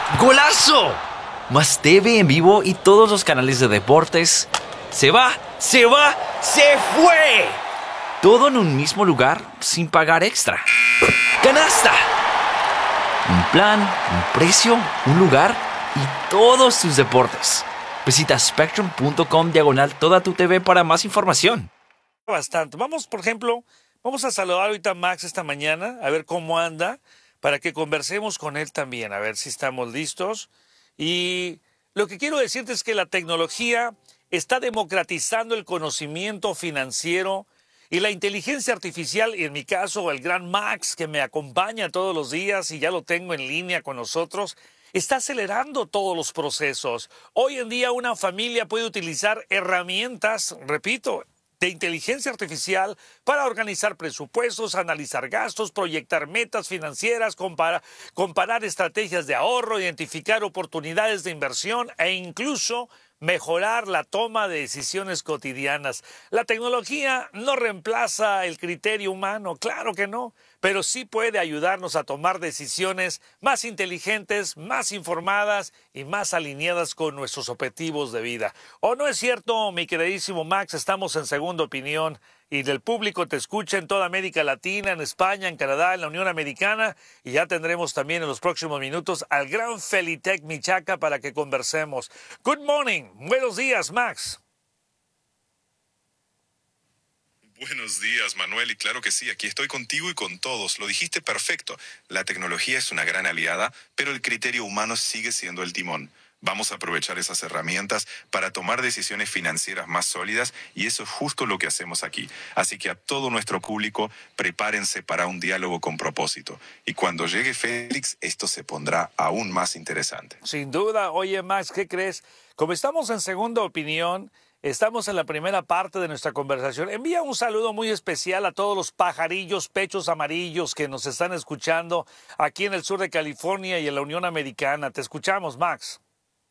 ¡Golazo! Más TV en vivo y todos los canales de deportes. ¡Se va! ¡Se va! ¡Se fue! Todo en un mismo lugar sin pagar extra. ¡Canasta! Un plan, un precio, un lugar y todos tus deportes. Visita spectrum.com/toda tu TV para más información. Bastante. Vamos, por ejemplo, vamos a saludar ahorita a Max esta mañana, a ver cómo anda, para que conversemos con él también, a ver si estamos listos. Y lo que quiero decirte es que la tecnología está democratizando el conocimiento financiero y la inteligencia artificial, y en mi caso el gran Max, que me acompaña todos los días y ya lo tengo en línea con nosotros, está acelerando todos los procesos. Hoy en día una familia puede utilizar herramientas, repito, de inteligencia artificial para organizar presupuestos, analizar gastos, proyectar metas financieras, comparar estrategias de ahorro, identificar oportunidades de inversión e incluso mejorar la toma de decisiones cotidianas. La tecnología no reemplaza el criterio humano, claro que no, pero sí puede ayudarnos a tomar decisiones más inteligentes, más informadas y más alineadas con nuestros objetivos de vida. ¿O no es cierto, mi queridísimo Max? Estamos en Segunda Opinión y el público te escucha en toda América Latina, en España, en Canadá, en la Unión Americana, y ya tendremos también en los próximos minutos al gran Felitec Michaca para que conversemos. Good morning, buenos días, Max. Buenos días, Manuel, y claro que sí, aquí estoy contigo y con todos. Lo dijiste perfecto. La tecnología es una gran aliada, pero el criterio humano sigue siendo el timón. Vamos a aprovechar esas herramientas para tomar decisiones financieras más sólidas y eso es justo lo que hacemos aquí. Así que a todo nuestro público, prepárense para un diálogo con propósito. Y cuando llegue Félix, esto se pondrá aún más interesante. Sin duda. Oye, Max, ¿qué crees? Como estamos en Segunda Opinión, estamos en la primera parte de nuestra conversación. Envía un saludo muy especial a todos los pajarillos, pechos amarillos que nos están escuchando aquí en el sur de California y en la Unión Americana. Te escuchamos, Max.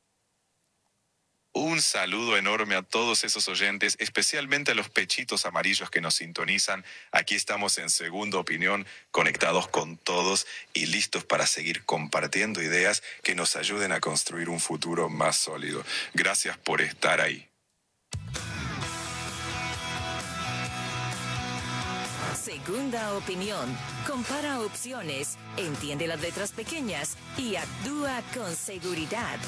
Un saludo enorme a todos esos oyentes, especialmente a los pechitos amarillos que nos sintonizan. Aquí estamos en Segunda Opinión, conectados con todos y listos para seguir compartiendo ideas que nos ayuden a construir un futuro más sólido. Gracias por estar ahí. Segunda Opinión. Compara opciones, entiende las letras pequeñas y actúa con seguridad.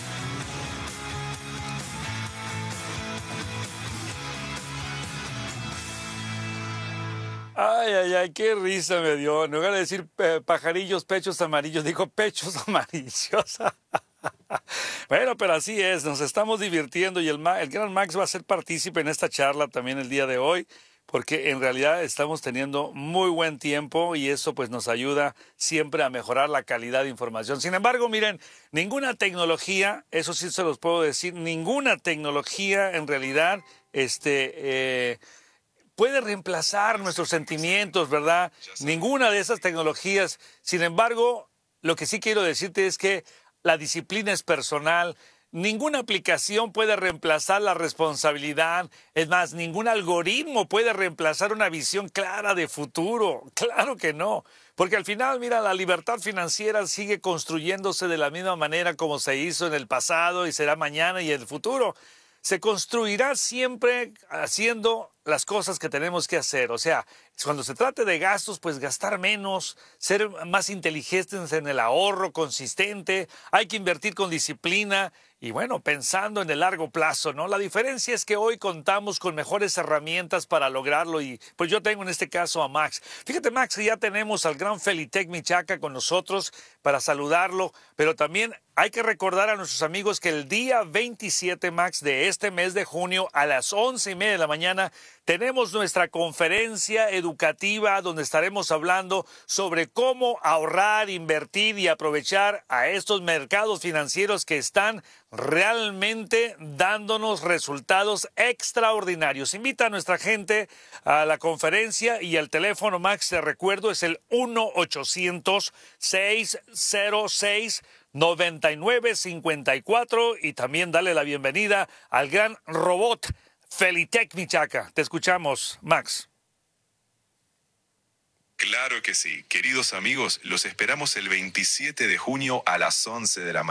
Ay, ay, ay, qué risa me dio. En lugar de decir pajarillos, pechos amarillos, dijo pechos amarillos. Bueno, pero así es, nos estamos divirtiendo y el gran Max va a ser partícipe en esta charla también el día de hoy, porque en realidad estamos teniendo muy buen tiempo y eso pues nos ayuda siempre a mejorar la calidad de información. Sin embargo, miren, ninguna tecnología, eso sí se los puedo decir, ninguna tecnología en realidad, puede reemplazar nuestros sentimientos, ¿verdad? Ninguna de esas tecnologías. Sin embargo, lo que sí quiero decirte es que la disciplina es personal. Ninguna aplicación puede reemplazar la responsabilidad. Es más, ningún algoritmo puede reemplazar una visión clara de futuro. Claro que no. Porque al final, mira, la libertad financiera sigue construyéndose de la misma manera como se hizo en el pasado y será mañana y en el futuro. Se construirá siempre haciendo las cosas que tenemos que hacer. O sea, cuando se trate de gastos, pues gastar menos, ser más inteligentes en el ahorro consistente, hay que invertir con disciplina y bueno, pensando en el largo plazo, ¿no? La diferencia es que hoy contamos con mejores herramientas para lograrlo y pues yo tengo en este caso a Max. Fíjate, Max, que ya tenemos al gran Felitec Michaca con nosotros para saludarlo, pero también hay que recordar a nuestros amigos que el día 27, Max, de este mes de junio a las 11:30 de la mañana tenemos nuestra conferencia educativa donde estaremos hablando sobre cómo ahorrar, invertir y aprovechar a estos mercados financieros que están realmente dándonos resultados extraordinarios. Invita a nuestra gente a la conferencia y el teléfono, Max, te recuerdo, es el 1-800-606-9954 y también dale la bienvenida al gran robot Felitec Michaca. Te escuchamos, Max. Claro que sí. Queridos amigos, los esperamos el 27 de junio a las 11 de la mañana.